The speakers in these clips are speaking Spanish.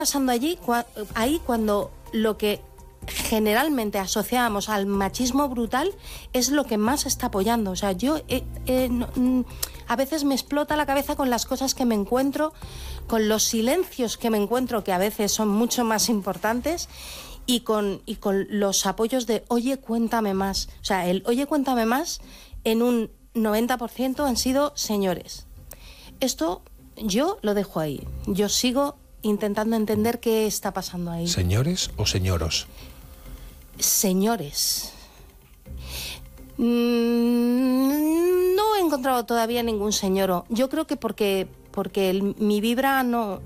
pasando ahí cuando lo que generalmente asociamos al machismo brutal es lo que más está apoyando? O sea, yo a veces me explota la cabeza con las cosas que me encuentro, con los silencios que me encuentro, que a veces son mucho más importantes, y con los apoyos de oye, cuéntame más. O sea, el oye, cuéntame más en un 90% han sido señores. Esto yo lo dejo ahí. Yo sigo intentando entender qué está pasando ahí. ¿Señores o señoros? Señores. No he encontrado todavía ningún señoro. Yo creo que porque mi vibra no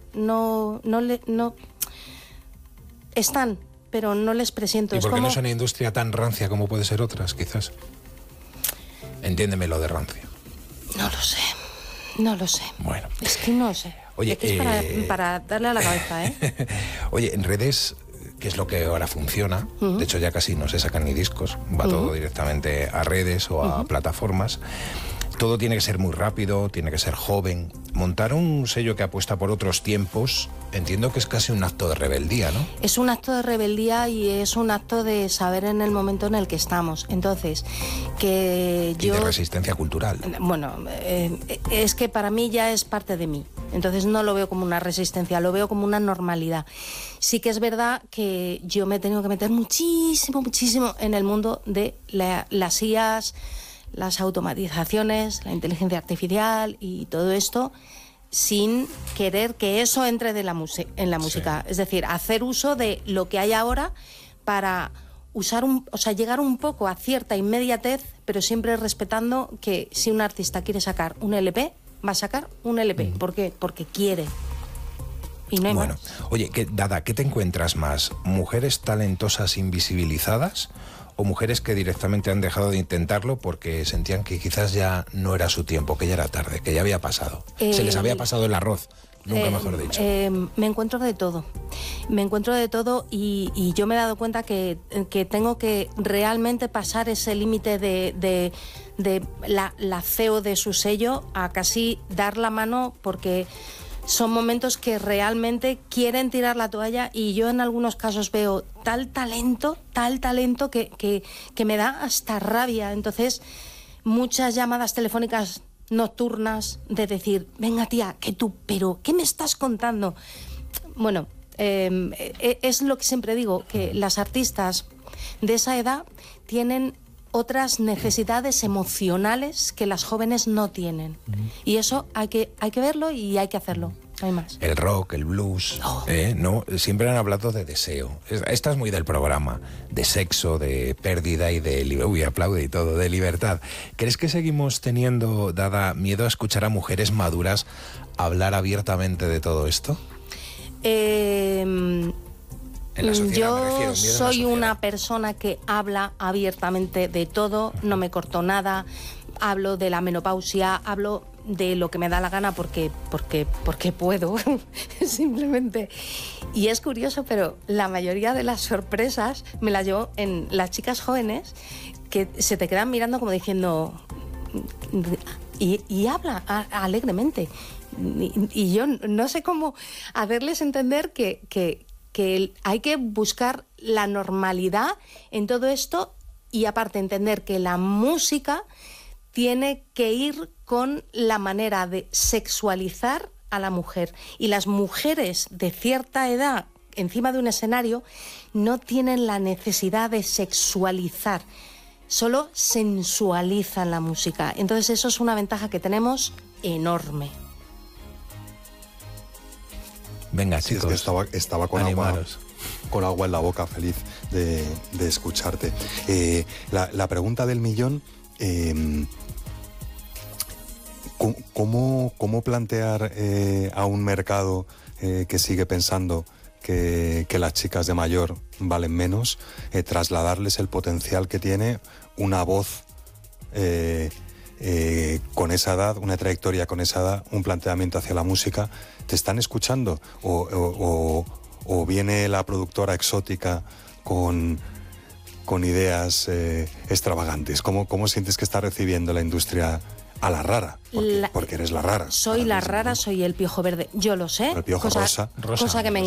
están, pero no les presiento. ¿Y por qué no es una industria tan rancia como puede ser otras, quizás? Entiéndeme lo de rancia. No lo sé. Bueno. Es que no sé. Oye, es para darle a la cabeza, ¿eh? Oye, en redes, que es lo que ahora funciona, de hecho ya casi no se sacan ni discos, va todo directamente a redes o a plataformas. Todo tiene que ser muy rápido, tiene que ser joven. Montar un sello que apuesta por otros tiempos, entiendo que es casi un acto de rebeldía, ¿no? Es un acto de rebeldía y es un acto de saber en el momento en el que estamos. Entonces, que yo... Y de resistencia cultural. Bueno, es que para mí ya es parte de mí. Entonces no lo veo como una resistencia, lo veo como una normalidad. Sí que es verdad que yo me he tenido que meter muchísimo en el mundo de las IAs, las automatizaciones, la inteligencia artificial y todo esto, sin querer que eso entre en la música. Sí. Es decir, hacer uso de lo que hay ahora para llegar un poco a cierta inmediatez, pero siempre respetando que si un artista quiere sacar un LP, va a sacar un LP. ¿Por qué? Porque quiere. Y no hay más. Oye, Dada, ¿qué te encuentras más? ¿Mujeres talentosas invisibilizadas o mujeres que directamente han dejado de intentarlo porque sentían que quizás ya no era su tiempo, que ya era tarde, que ya había pasado? Se les había pasado el arroz, nunca mejor dicho. Me encuentro de todo. Y yo me he dado cuenta que tengo que realmente pasar ese límite de la CEO de su sello a casi dar la mano, porque son momentos que realmente quieren tirar la toalla, y yo en algunos casos veo tal talento que me da hasta rabia. Entonces, muchas llamadas telefónicas nocturnas de decir, venga tía, que tú, pero ¿qué me estás contando? Bueno, es lo que siempre digo, que las artistas de esa edad tienen otras necesidades emocionales que las jóvenes no tienen. Y eso hay que verlo y hay que hacerlo. No hay más. El rock, el blues, ¿no? Siempre han hablado de deseo. Esta es muy del programa, de sexo, de pérdida y de... Uy, aplaude y todo, de libertad. ¿Crees que seguimos teniendo, Dada, miedo a escuchar a mujeres maduras hablar abiertamente de todo esto? Yo soy una persona que habla abiertamente de todo, no me corto nada, hablo de la menopausia, hablo de lo que me da la gana porque puedo, simplemente. Y es curioso, pero la mayoría de las sorpresas me las llevo en las chicas jóvenes, que se te quedan mirando como diciendo... Y habla alegremente. Y yo no sé cómo hacerles entender que hay que buscar la normalidad en todo esto, y aparte entender que la música tiene que ir con la manera de sexualizar a la mujer. Y las mujeres de cierta edad encima de un escenario no tienen la necesidad de sexualizar, solo sensualizan la música. Entonces eso es una ventaja que tenemos enorme. Venga, sí, chicos, es que estaba con agua en la boca, feliz de escucharte. La pregunta del millón, ¿cómo plantear a un mercado que sigue pensando que las chicas de mayor valen menos, trasladarles el potencial que tiene una voz con esa edad, una trayectoria con esa edad, un planteamiento hacia la música? ¿Te están escuchando? ¿O viene la productora exótica con ideas extravagantes? ¿Cómo sientes que está recibiendo la industria a la rara? Porque eres la rara. Soy la rara, ¿no? Soy el piojo verde. Yo lo sé. El piojo rosa. Cosa que me